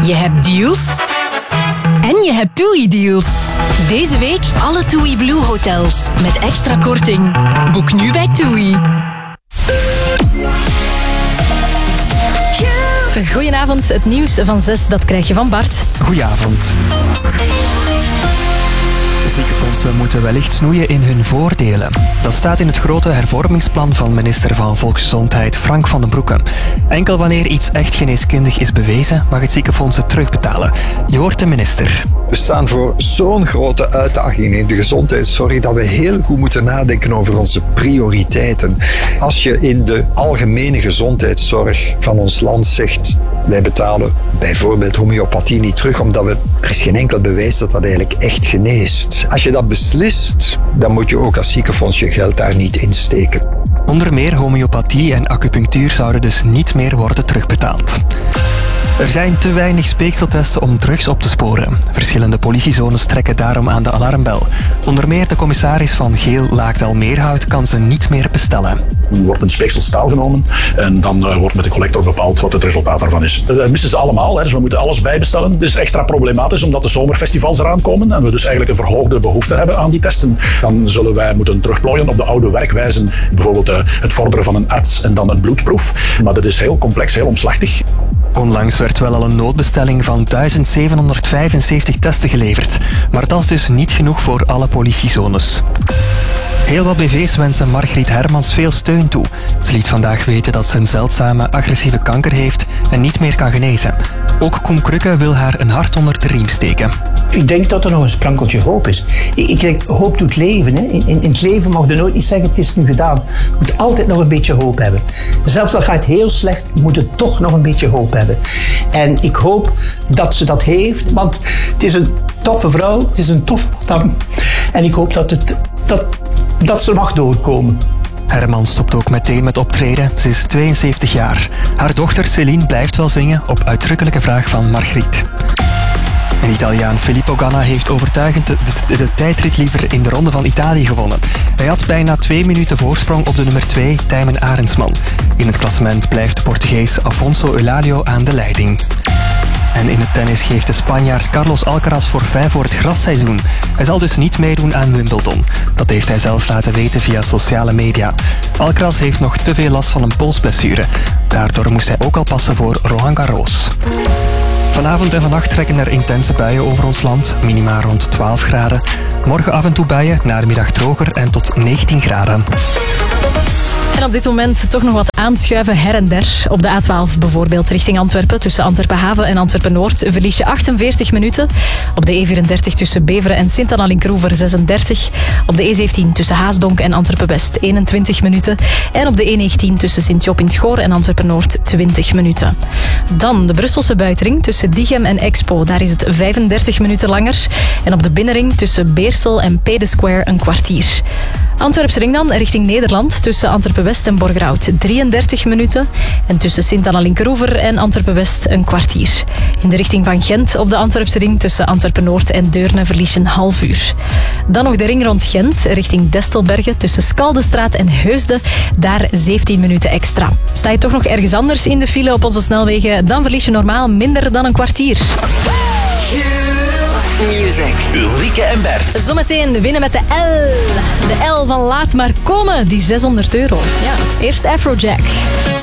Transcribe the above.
Je hebt deals en je hebt TUI-deals. Deze week alle TUI Blue hotels met extra korting. Boek nu bij TUI. Goedenavond, het nieuws van 6, dat krijg je van Bart. Goedenavond. Ziekenfondsen moeten wellicht snoeien in hun voordelen. Dat staat in het grote hervormingsplan van minister van Volksgezondheid Frank van den Broeke. Enkel wanneer iets echt geneeskundig is bewezen, mag het ziekenfonds het terugbetalen. Je hoort de minister. We staan voor zo'n grote uitdaging in de gezondheidszorg dat we heel goed moeten nadenken over onze prioriteiten. Als je in de algemene gezondheidszorg van ons land zegt, wij betalen bijvoorbeeld homeopathie niet terug, omdat er is geen enkel bewijs dat dat eigenlijk echt geneest. Als je dat beslist, dan moet je ook als ziekenfonds je geld daar niet insteken. Onder meer homeopathie en acupunctuur zouden dus niet meer worden terugbetaald. Er zijn te weinig speekseltesten om drugs op te sporen. Verschillende politiezones trekken daarom aan de alarmbel. Onder meer de commissaris van Geel-Laakdal-Meerhout kan ze niet meer bestellen. Er wordt een speeksel staal genomen en dan wordt met de collector bepaald wat het resultaat daarvan is. Dat missen ze allemaal, dus we moeten alles bijbestellen. Het is extra problematisch omdat de zomerfestivals eraan komen en we dus eigenlijk een verhoogde behoefte hebben aan die testen. Dan zullen wij moeten terugplooien op de oude werkwijzen. Bijvoorbeeld het vorderen van een arts en dan een bloedproef. Maar dat is heel complex, heel omslachtig. Onlangs werd wel al een noodbestelling van 1775 testen geleverd. Maar dat is dus niet genoeg voor alle politiezones. Heel wat BV's wensen Margriet Hermans veel steun toe. Ze liet vandaag weten dat ze een zeldzame agressieve kanker heeft en niet meer kan genezen. Ook Koen Krukke wil haar een hart onder de riem steken. Ik denk dat er nog een sprankeltje hoop is. Ik denk, hoop doet leven. Hè. In het leven mag je nooit niet zeggen, het is nu gedaan. Je moet altijd nog een beetje hoop hebben. Zelfs al gaat het heel slecht, moet je toch nog een beetje hoop hebben. En ik hoop dat ze dat heeft, want het is een toffe vrouw, het is een toffe madame. En ik hoop dat ze mag doorkomen. Hermans stopt ook meteen met optreden. Ze is 72 jaar. Haar dochter Céline blijft wel zingen op uitdrukkelijke vraag van Margriet. En Italiaan Filippo Ganna heeft overtuigend de tijdrit liever in de Ronde van Italië gewonnen. Hij had bijna 2 minuten voorsprong op de nummer 2, Tijmen Arendsman. In het klassement blijft de Portugees Afonso Eulálio aan de leiding. En in het tennis geeft de Spanjaard Carlos Alcaraz forfait voor het grasseizoen. Hij zal dus niet meedoen aan Wimbledon. Dat heeft hij zelf laten weten via sociale media. Alcaraz heeft nog te veel last van een polsblessure. Daardoor moest hij ook al passen voor Roland Garros. Vanavond en vannacht trekken er intense buien over ons land, minima rond 12 graden. Morgen af en toe buien, na de middag droger en tot 19 graden. En op dit moment toch nog wat aanschuiven her en der. Op de A12 bijvoorbeeld richting Antwerpen. Tussen Antwerpen Haven en Antwerpen Noord verlies je 48 minuten. Op de E34 tussen Beveren en Sint-Anna-Linkroever 36. Op de E17 tussen Haasdonk en Antwerpen West 21 minuten. En op de E19 tussen Sint-Job in 't Goor en Antwerpen Noord 20 minuten. Dan de Brusselse buitenring tussen Diegem en Expo. Daar is het 35 minuten langer. En op de binnenring tussen Beersel en Pede Square een kwartier. Antwerpse ring dan richting Nederland tussen Antwerpen West en Borgerhout 33 minuten. En tussen Sint-Anna-Linkroever en Antwerpen West een kwartier. In de richting van Gent op de Antwerpse ring tussen Antwerpen Noord en Deurne verlies je een half uur. Dan nog de ring rond Gent richting Destelbergen tussen Skaldestraat en Heusden. Daar 17 minuten extra. Sta je toch nog ergens anders in de file op onze snelwegen, dan verlies je normaal minder dan een kwartier. Music. Ulrike en Bert. Zometeen winnen met de L. De L van Laat maar komen, die €600. Ja, eerst Afrojack.